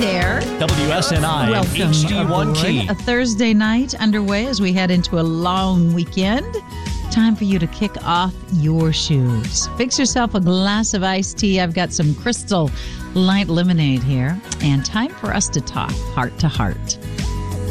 there. WSNI Welcome HD1 aboard. Key. A Thursday night underway as we head into a long weekend. Time for you to kick off your shoes. Fix yourself a glass of iced tea. I've got some Crystal Light Lemonade here. And time for us to talk heart to heart.